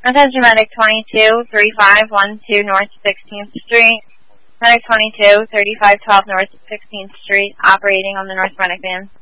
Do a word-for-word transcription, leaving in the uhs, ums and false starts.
Attention Medic twenty-two, thirty-five twelve North sixteenth Street. Medic twenty-two, thirty-five twelve North sixteenth Street, operating on the North Medic van.